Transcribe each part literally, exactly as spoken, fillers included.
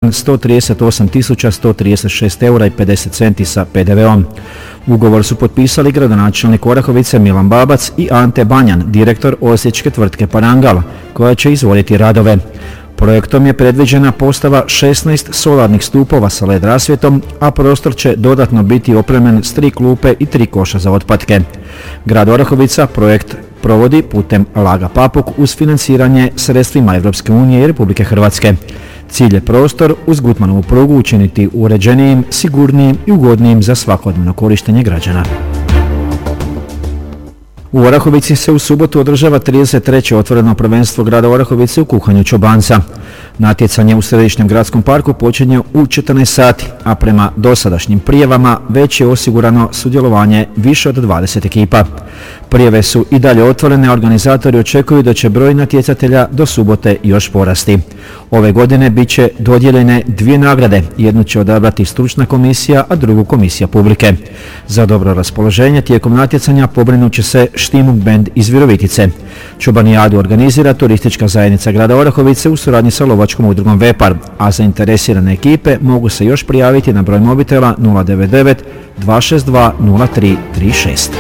sto trideset osam tisuća sto trideset šest eura i pedeset centi sa pe de veom. Ugovor su potpisali gradonačelnik Orahovice Milan Babac i Ante Banjan, direktor osječke tvrtke Parangal, koja će izvoditi radove. Projektom je predviđena postava šesnaest solarnih stupova sa led rasvjetom, a prostor će dodatno biti opremljen s tri klupe i tri koša za otpadke. Grad Orahovica projekt provodi putem Laga Papuk uz financiranje sredstvima Europske unije i Republike Hrvatske. Cilj je prostor uz Gutmanovu prugu učiniti uređenijim, sigurnijim i ugodnijim za svakodnevno korištenje građana. U Orahovici se u subotu održava trideset treće otvoreno prvenstvo grada Orahovice u kuhanju čobanca. Natjecanje u središnjem gradskom parku počinje u četrnaest sati, a prema dosadašnjim prijavama već je osigurano sudjelovanje više od dvadeset ekipa. Prijave su i dalje otvorene, a organizatori očekuju da će broj natjecatelja do subote još porasti. Ove godine bit će dodijeljene dvije nagrade, jednu će odabrati stručna komisija, a drugu komisija publike. Za dobro raspoloženje tijekom natjecanja pobrinut će se Štimung bend iz Virovitice. Čobanijadu organizira turistička zajednica grada Orahovice u suradnji sa lovačkom udrugom Vepar, a zainteresirane ekipe mogu se još prijaviti na broj mobitela nula devet devet dva šest dva nula tri tri šest.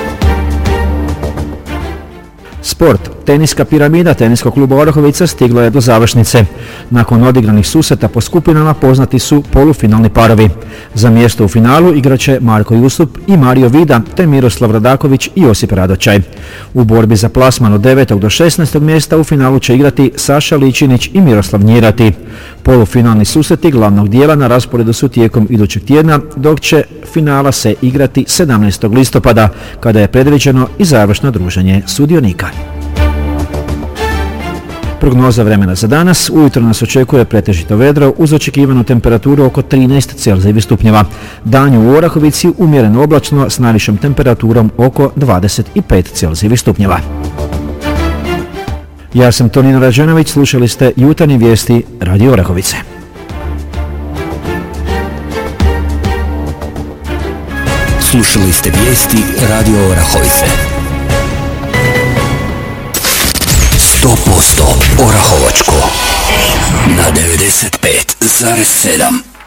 Sport. Teniska piramida Teniskog kluba Orahovica stigla je do završnice. Nakon odigranih susreta po skupinama poznati su polufinalni parovi. Za mjesto u finalu igraće Marko Jusup i Mario Vida te Miroslav Radaković i Josip Radočaj. U borbi za plasman od devetog do šesnaestog mjesta u finalu će igrati Saša Ličinić i Miroslav Njirati. Polufinalni susreti glavnog dijela na rasporedu su tijekom idućeg tjedna, dok će finala se igrati sedamnaestog listopada, kada je predviđeno i završno druženje sudionika. Prognoza vremena za danas. Ujutro nas očekuje pretežito vedro uz očekivanu temperaturu oko trinaest celzijevih stupnjeva. Danju u Orahovici umjereno oblačno s najvišom temperaturom oko dvadeset pet celzijevih stupnjeva. Ja sam Tonino Rađenović, slušali ste jutarnje vijesti Radio Orahovice. Slušali ste vijesti Radio Orahovice. sto posto Orahovačko na devedeset pet zarez sedam.